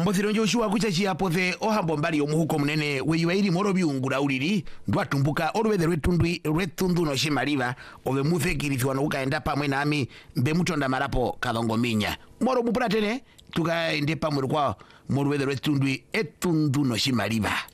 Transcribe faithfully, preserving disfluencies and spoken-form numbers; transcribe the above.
Omothiro Joshua kuchachia pothe ohambo mbali omuhuko munene weyiwairi moro biungura uriri ndwatumbuka orwethe rwetundwi rwetundu no shimaliva ove muthekirithwa no ukaenda pamwe nami mbe mutonda marapo kathongo minya moro mupura tene tukaende pamwe kwa morwethe rwetundwi etundu no shimaliva.